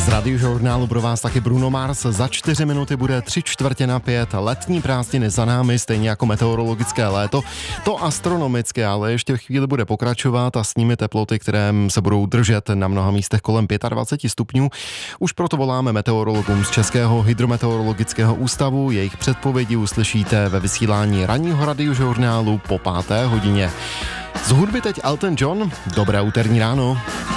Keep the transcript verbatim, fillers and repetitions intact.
Z Radiožurnálu pro vás taky Bruno Mars. Za čtyři minuty bude tři čtvrtě na pět. Letní prázdniny za námi, stejně jako meteorologické léto. To astronomické, ale ještě chvíli bude pokračovat a s nimi teploty, které se budou držet na mnoha místech kolem dvacet pět stupňů. Už proto voláme meteorologům z Českého hydrometeorologického ústavu. Jejich předpovědi uslyšíte ve vysílání ranního Radiožurnálu po páté hodině. Z hudby teď Elton John. Dobré úterní ráno.